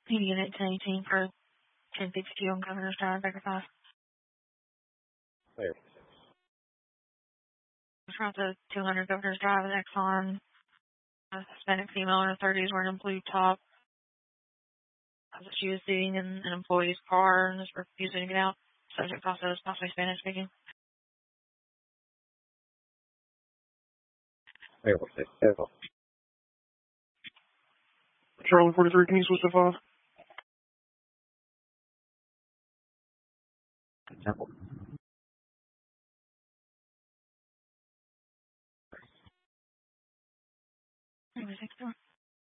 Unit 1018 for 1052 on Governor's Drive, Baker 5. There. Front of 200 Governor's Drive, Exxon. A Hispanic female in her 30s wearing a blue top. She was sitting in an employee's car and was refusing to get out. Subject also is possibly Spanish speaking. There. Charlie 43, can you switch to 5? Temple. Anyway, 6